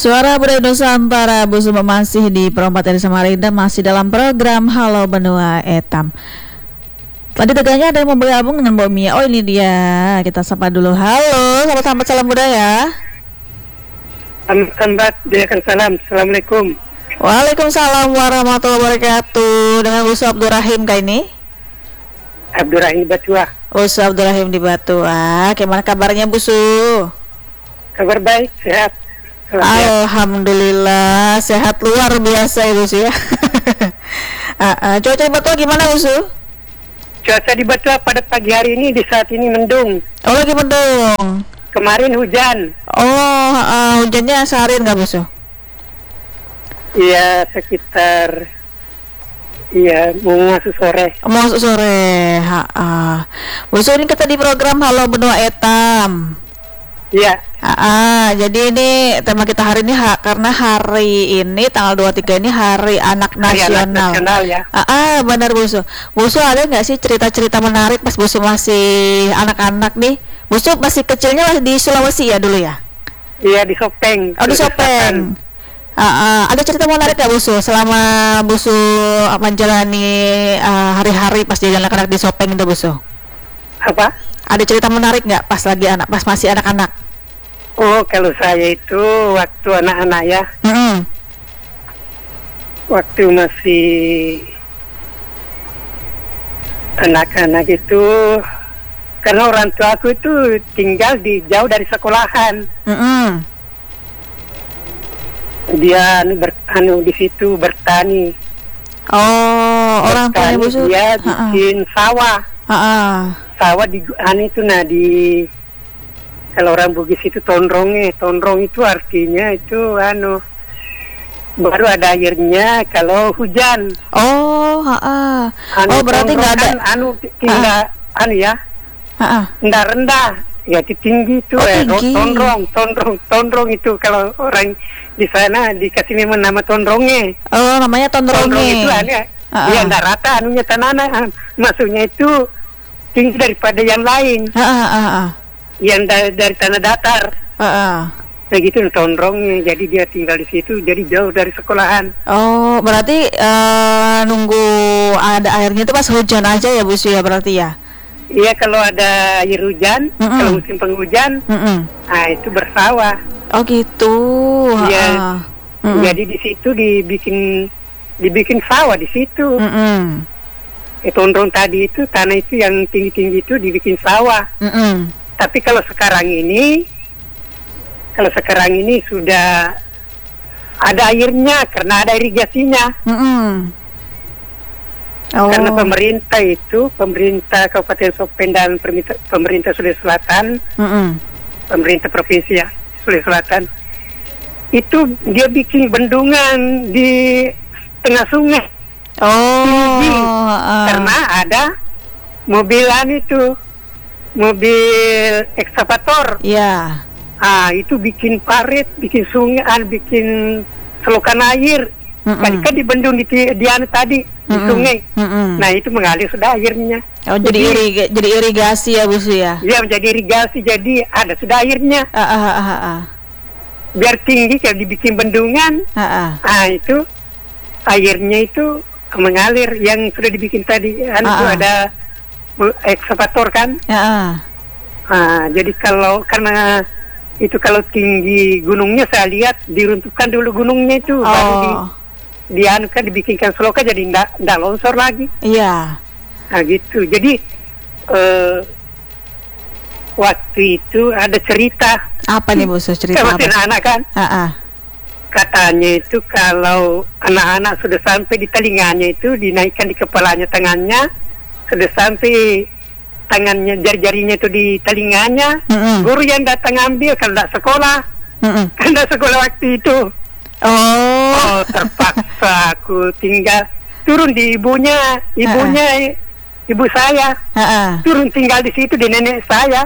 Suara Budaya Nusantara Bu Suma masih di Perempatan Samarinda, masih dalam program Halo Benua Etam. Tadi tegaknya ada yang mau bergabung dengan Mbak Mia. Oh ini dia, kita sapa dulu. Halo, selamat salam budaya. Selamat salam. Assalamualaikum. Waalaikumsalam warahmatullahi wabarakatuh. Dengan Usu Abdurrahim kah ini? Abdurrahim Batua. Usu Abdurrahim di Batua. Gimana kabarnya Bu Su? Kabar baik, sehat. Alhamdulillah, sehat luar biasa Ibu Su ya. Cuaca di Batua gimana Bu Su? Cuaca di Batua pada pagi hari ini di saat ini mendung. Oh lagi mendung. Kemarin hujan. Oh, hujannya seharian nggak Bu Su? Iya sekitar. Iya mau masuk sore. Masuk sore. Bu Su ini kita di program Halo Benua Etam. Iya. Jadi ini tema kita hari ini karena hari ini tanggal 23 ini Hari Anak Nasional. Hari Anak Nasional ya. Benar Bu Su. Bu Su ada nggak sih cerita-cerita menarik pas Bu Su masih anak-anak nih? Bu Su masih kecilnya masih di Sulawesi ya dulu ya? Iya di Sopeng. Oh di Sopeng. Ada cerita menarik nggak Bu Su selama Bu Su menjalani hari-hari pas jadi anak-anak di Sopeng itu Bu Su? Apa? Ada cerita menarik nggak pas masih anak-anak? Oh kalau saya itu waktu anak-anak ya. Waktu masih anak-anak itu karena orang tua aku itu tinggal jauh dari sekolahan. Dia di situ bertani. Oh, orang tuanya Bu Su. Dia bikin sawah. Sawah di di kalau orang Bugis itu tondrong itu artinya itu baru ada airnya kalau hujan. Oh, berarti nggak ada tinggal ya. Rendah ya tinggi itu tondrong itu kalau orang di sana dikasih memang nama tondrongnya. Oh, namanya tondrongnya. Tondrong itu dia nggak rata tanahnya maksudnya itu tinggi daripada yang lain. Yang dari tanah datar. Begitu tondrongnya, jadi dia tinggal di situ, jadi jauh dari sekolahan. Oh, berarti nunggu ada airnya itu pas hujan aja ya Bu Su ya berarti ya? Iya, kalau ada air hujan, kalau musim penghujan, itu bersawah. Oh gitu. Iya. Jadi di situ dibikin sawah di situ. Tondrong tadi itu tanah itu yang tinggi-tinggi itu dibikin sawah. Tapi kalau sekarang ini sudah ada airnya karena ada irigasinya. Karena pemerintah Kabupaten Sopeng dan pemerintah Sulawesi Selatan, pemerintah provinsi ya Sulawesi Selatan, itu dia bikin bendungan di tengah sungai. Karena ada mobil ekskavator. Iya. Itu bikin parit, bikin sungai, bikin selokan air. Kan dibendung di tadi di sungai. Nah itu mengalir sudah airnya. Oh jadi irigasi ya Bu Su ya? Iya menjadi irigasi, jadi ada sudah airnya. Biar tinggi kalau dibikin bendungan. Itu airnya itu mengalir yang sudah dibikin tadi. Itu ada ekskavator kan. Jadi karena itu kalau tinggi gunungnya saya lihat diruntuhkan dulu gunungnya itu baru dibikinkan selokan jadi ndak longsor lagi. Iya. Gitu. Jadi waktu itu ada cerita. Apa nih Bu Su cerita apa? Anak kan. Katanya itu kalau anak-anak sudah sampai di telinganya itu dinaikkan di kepalanya tangannya, sudah sampai tangannya jari-jarinya itu di telinganya, guru yang datang ambil kalau tidak sekolah, karena sekolah waktu itu. Terpaksa aku tinggal turun di ibu saya, turun tinggal di situ di nenek saya.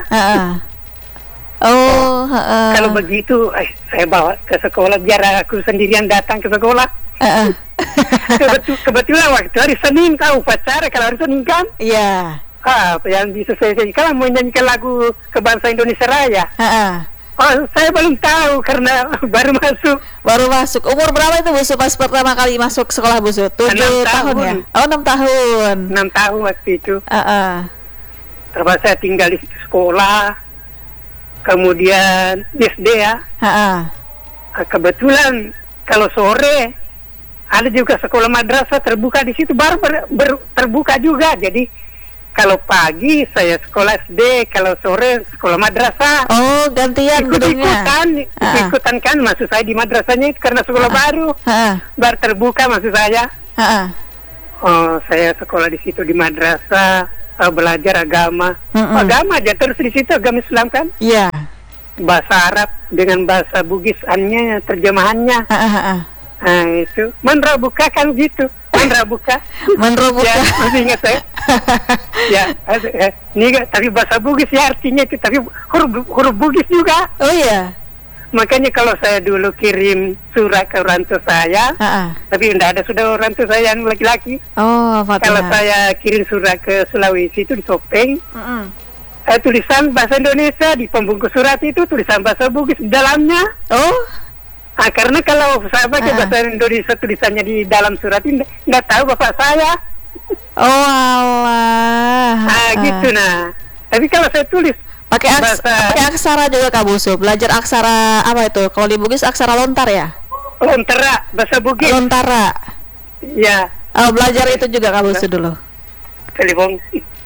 Kalau begitu, saya bawa ke sekolah biar aku sendirian datang ke sekolah. Kebetulan waktu hari Senin tahu upacara kalau hari Senin kan? Iya. Yang bisa saya kalau mau nyanyikan lagu kebangsaan Indonesia Raya. Oh, saya belum tahu karena baru masuk. Baru masuk. Umur berapa itu Busu pas pertama kali masuk sekolah Busu? 7 tahun ya? Oh, 6 tahun. 6 tahun waktu itu. Terus saya tinggal di sekolah. Kemudian di SD ya. Kebetulan kalau sore ada juga sekolah madrasah terbuka di situ, baru terbuka juga. Jadi kalau pagi saya sekolah SD, kalau sore sekolah madrasah. Oh, gantian gedungnya. Ikutan kan, maksud saya di madrasahnya itu karena sekolah baru terbuka maksud saya. Oh, saya sekolah di situ di madrasah, belajar agama. Agama aja terus di situ, agama Islam kan? Iya. Bahasa Arab dengan bahasa Bugisannya, terjemahannya. Nah, itu menrabuka kan gitu. Menrabuka. Ya, masih ingat saya. Ya, ini tapi bahasa Bugis ya artinya itu, tapi huruf Bugis juga. Oh iya. Makanya kalau saya dulu kirim surat ke orang tua saya, tapi tidak ada sudah orang tua saya yang laki-laki. Oh, kalau saya kirim surat ke Sulawesi itu di Sopeng, tulisan bahasa Indonesia, di pembungkus surat itu tulisan bahasa Bugis di dalamnya. Oh. Karena kalau saya baca bahasa Indonesia tulisannya di dalam surat ini, nggak tahu bapak saya. Oh Allah. Gitu nah. Tapi kalau saya tulis pakai aksara juga Kak Busu. Belajar aksara apa itu? Kalau di Bugis aksara lontar ya? Lontara, bahasa Bugis. Lontara. Ya. Oh, belajar itu juga Kak Busu dulu. Telepon.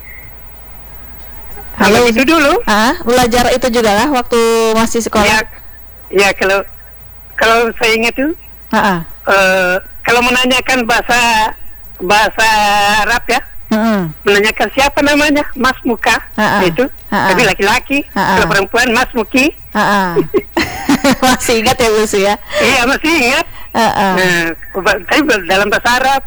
Halo itu dulu. Belajar itu juga lah waktu masih sekolah. Ya kalau saya ingat tuh, kalau menanyakan bahasa Arab ya, menanyakan siapa namanya, Mas Muka, itu, tapi laki-laki, kalau perempuan Mas Muki. Masih ingat ya Busu ya? Iya masih ingat. Tapi dalam bahasa Arab,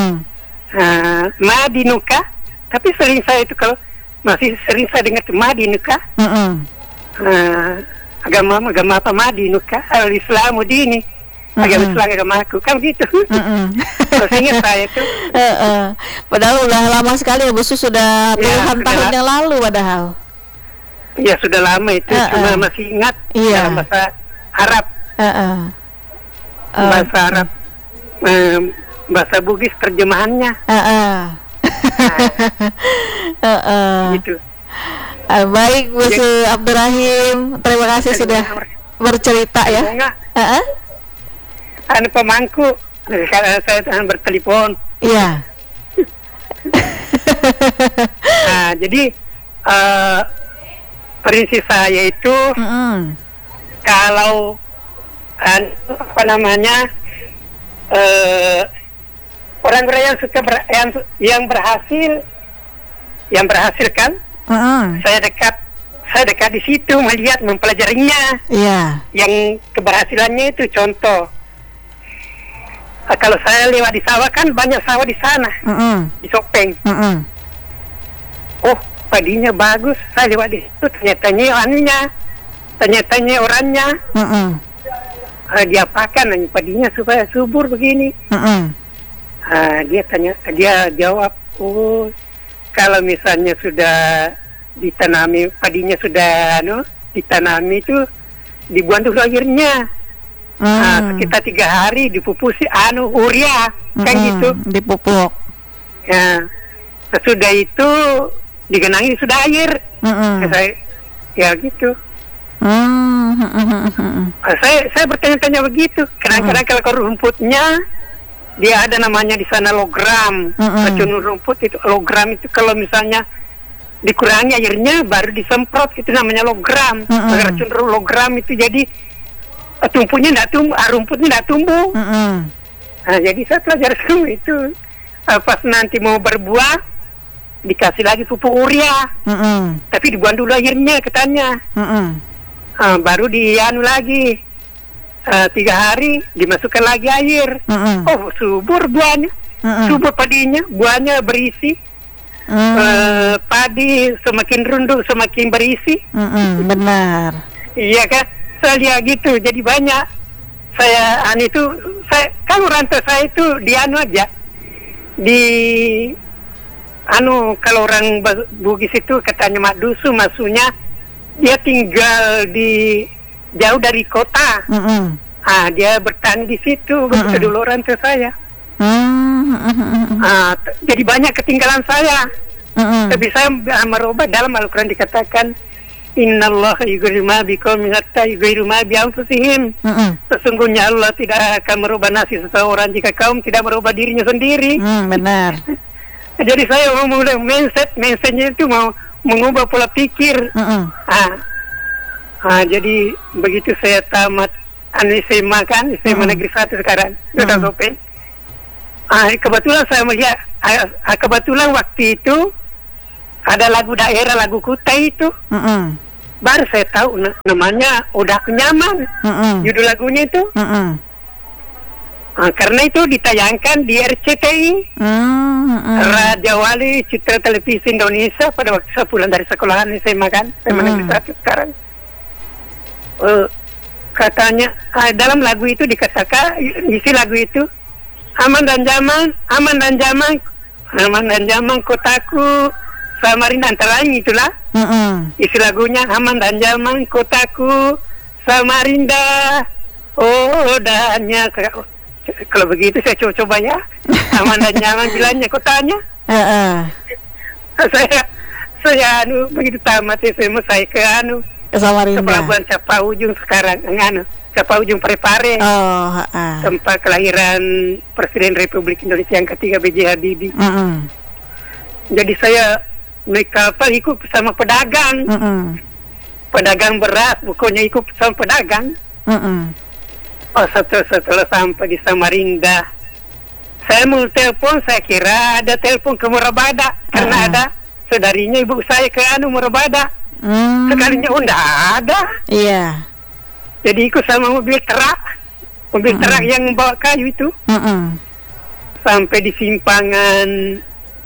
Madinuka, tapi sering saya itu kalau masih sering saya dengar Madinuka. Agama apa Madinuka, al-Islamu dini, agama Islam agama aku, kan gitu. Terus ingat saya itu. Padahal udah lama sekali ya Busu, sudah puluhan tahun yang lalu padahal. Ya sudah lama itu, cuma masih ingat dalam bahasa Arab. Bahasa Arab, bahasa Bugis terjemahannya. Gitu. Baik Busu Abdurrahim, terima kasih sudah bercerita ya. Pemangku, saya bertelepon. Iya. Jadi prinsip saya itu kalau orang-orang yang suka yang berhasil kan, saya dekat di situ melihat, mempelajarinya. Yang keberhasilannya itu contoh. Kalau saya lewat di sawah kan banyak sawah di sana, di Sopeng. Oh, padinya bagus. Saya lewat di situ, tanya-tanya orangnya. Diapakan padinya supaya subur begini? Dia jawab, oh, kalau misalnya sudah ditanami, padinya sudah ditanami itu dibuang dulu airnya. Sekitar 3 hari dipupusi urea, kan gitu. Dipupuk. Sesudah itu digenangi sudah air. Ya gitu. Saya bertanya-tanya begitu. Kadang-kadang kalau rumputnya dia ada namanya di sana logram. Racun rumput itu logram, itu kalau misalnya dikurangi airnya baru disemprot, itu namanya logram. Racun logram itu jadi tumpunya tidak tumbuh, rumputnya tidak tumbuh. Jadi saya pelajari semua itu. Pas nanti mau berbuah dikasih lagi pupuk urea, tapi dibuang dulu airnya katanya. Baru dianu lagi 3 hari dimasukkan lagi air. Oh, subur buahnya, subur padinya, buahnya berisi. Padi semakin runduk semakin berisi. Benar. Iya kan, saya lihat gitu. Jadi banyak saya kan orang tua saya itu di aja kalau orang Bugis itu katanya mak dusu, maksudnya dia tinggal di jauh dari kota. Dia bertani di situ, begitu dulu orang tua saya. Jadi banyak ketinggalan saya. Tapi saya merubah. Dalam Al-Quran dikatakan, Innallaha yughayyiru ma biqaumin hatta yughayyiru ma bi anfusihim. Sesungguhnya Allah tidak akan merubah nasib seseorang jika kaum tidak merubah dirinya sendiri. Benar. Jadi saya mau mulai mindsetnya itu mau mengubah pola pikir. Jadi begitu saya tamat SMA kan, SMA Negeri 1 sekarang, sudah Sopen. Kebetulan saya melihat, kebetulan waktu itu ada lagu daerah, lagu Kutai itu. Baru saya tahu namanya Udah Aku Nyaman. Judul lagunya itu. Karena itu ditayangkan di RCTI, Radio Wali Citra Televisi Indonesia pada waktu saya pulang dari sekolahan SMA kan, SMA Negeri 1 sekarang. Katanya dalam lagu itu dikatakan, isi lagu itu, aman dan zaman kotaku Samarinda, antara lain itulah isi lagunya, aman dan zaman kotaku Samarinda, dannya. Kalau begitu saya coba ya, aman dan nyaman bilangnya kotanya. Saya begitu tamat SMA saya ke Samarinda, ke Pelabuhan Capaujung sekarang, Capaujung Parepare, tempat kelahiran Presiden Republik Indonesia yang ketiga B.J. Habibie. Jadi saya naik kapal ikut sama pedagang, pedagang beras, pokoknya ikut sama pedagang. Setelah sampai di Samarinda, saya mau telepon, saya kira ada telepon ke Morabada, karena ada saudarinya ibu saya ke Morabada. Sekalinya enggak ada. Iya. Jadi ikut sama mobil truk yang membawa kayu itu. Sampai di simpangan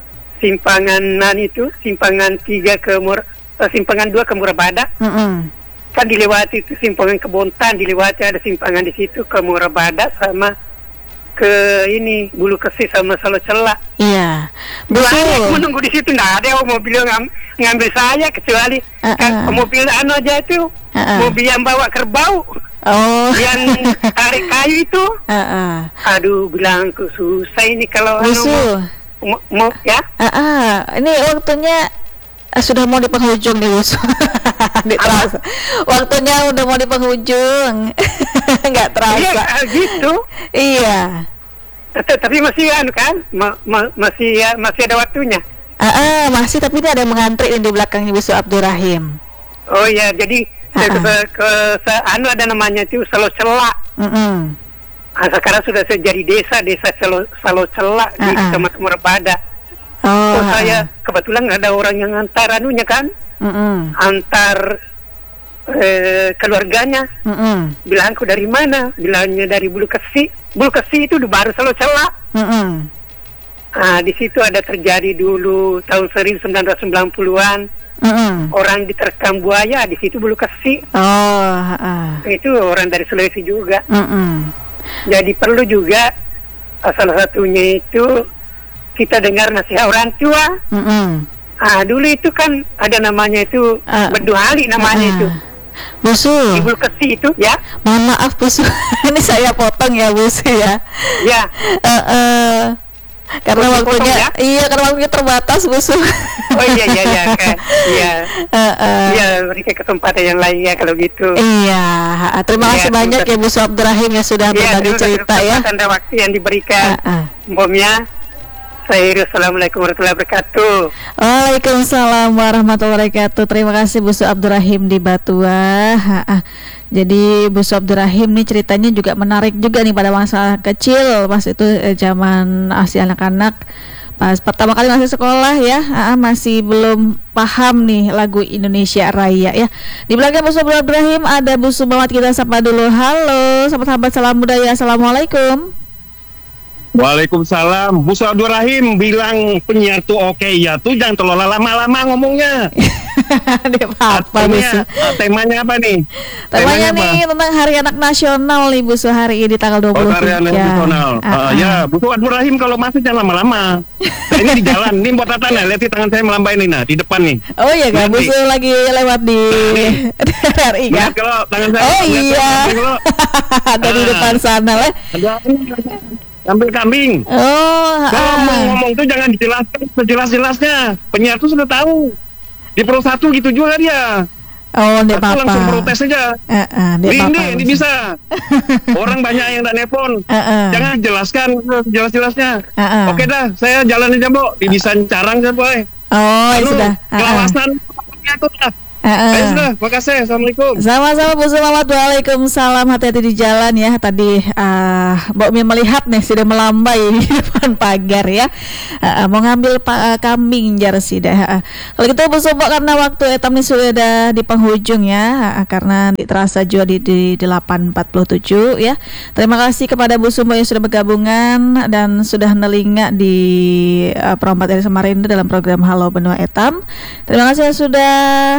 3 ke simpangan 2 ke Morabada. Kan dilewati itu simpangan Kebontan, dilewati ada simpangan di situ ke Morabada sama ke ini Bulu Kesi sama Salocela. Iya. Betul. Menunggu di situ nggak ada mobil yang ngambil saya kecuali kan mobil aja itu, mobil yang bawa kerbau. Yang tarik kayu itu. Aduh, bilangku susah ini kalau mau ya. Ini waktunya sudah mau di penghujung nih, Bus. Waktunya udah mau di penghujung. Nggak terasa. Iya, gitu. Iya. Tapi masih kan, masih ada waktunya. Masih, tapi ini ada yang mengantri di belakangnya Busu Abdurrahim. Oh iya, jadi ada namanya itu Salocela. Sekarang sudah jadi desa Salocela di Kecamatan Morabada. Saya kebetulan ada orang yang antar kan, antar keluarganya. Bilangku dari mana? Bilangnya dari Bulu Kesi. Bulu Kesi itu baru Salocela. Di situ ada terjadi dulu tahun 1990-an. Orang diterkam buaya di situ Bulu Kesi. Itu orang dari Sulawesi juga. Jadi perlu juga salah satunya itu kita dengar nasihat orang tua. Dulu itu kan ada namanya itu Beduhali namanya itu. Busu. Di Bulu Kesi itu ya. Mohon maaf Busu. Ini saya potong ya Busu ya. Ya. Karena waktunya karena waktunya terbatas Busu. Oh iya kan. Iya, berikan kesempatan yang lain ya kalau gitu. Iya, terima kasih banyak ya Busu Abdurrahim yang sudah berbagi cerita ya. Terima kasih waktu yang diberikan. Bomnya. Assalamualaikum warahmatullahi wabarakatuh. Waalaikumsalam warahmatullahi wabarakatuh. Terima kasih Busu Abdurrahim di Batua. Jadi Busu Abdurrahim nih ceritanya juga menarik juga nih pada masa kecil, pas itu zaman masih anak-anak, pas pertama kali masih sekolah ya, masih belum paham nih lagu Indonesia Raya ya. Di belakang Busu Abdurrahim ada Busu Mamat, kita sapa dulu. Halo, sahabat-sahabat salam budaya, assalamualaikum. Waalaikumsalam. Bu Abdul Rahim bilang penyiar tuh oke ya tuh jangan terlalu lama-lama ngomongnya. Dia apa temanya apa nih? Temanya nih apa? Tentang Hari Anak Nasional nih Bu Su hari ini tanggal 23. Hari Anak Nasional. Ya, Bu Abdul Rahim kalau masuk jangan lama-lama. Nah, ini di jalan, ini buat Tata lihat di tangan saya melambai nih, nah di depan nih. Oh iya kan, Bu Su lagi lewat di RI kan? Kalau tangan saya. Oh iya. Ada di depan sana lah. Ambil kambing. Kalau mau ngomong tuh jangan dijelaskan sejelas-jelasnya. Penyiar tuh sudah tahu. Di Pro 1 gitu juga dia. Oh, enggak apa-apa. Langsung protes aja. Ini bisa. Orang banyak yang tak nelpon. Jangan jelaskan jelas-jelasnya. Oke dah, saya jalan aja, Bu. Di Bisan Carang saya, Boy. Oh, sudah. Kelawasan itu dah. Sudah, makasih. Assalamualaikum. Sama-sama Bu Selamat. Waalaikumsalam. Hati-hati di jalan ya. Tadi Mbak Mia melihat nih sudah melambai di depan pagar ya. Mau ngambil kambing jersey dah. Kalau gitu Bu Sobo, karena waktu etam ini sudah di penghujung ya, karena terasa juga di 8.47 ya. Terima kasih kepada Bu Sumbo yang sudah bergabungan dan sudah nelinga di Perompak dari Samarinda dalam program Halo Benua Etam. Terima kasih yang sudah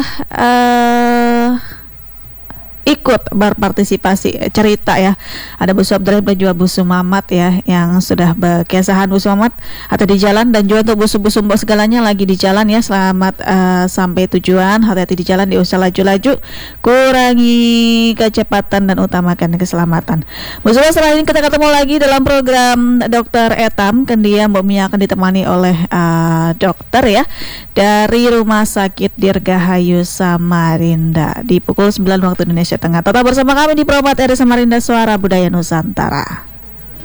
ikut berpartisipasi cerita ya. Ada Bu Abdurrahim dan juga Bu Sumamat ya, yang sudah berkesahan Bu Sumamat atau di jalan, dan juga untuk Bu Sumbo segalanya lagi di jalan ya. Selamat sampai tujuan, hati-hati di jalan, diusah laju-laju, kurangi kecepatan dan utamakan keselamatan. Bu Sumbo, setelah ini kita ketemu lagi dalam program Dokter Etam. Kemudian Mbak Mia akan ditemani oleh dokter ya dari Rumah Sakit Dirgahayu Samarinda di pukul 9 waktu Indonesia Tengah. Tetap bersama kami di Perompak RRI Samarinda, Suara Budaya Nusantara.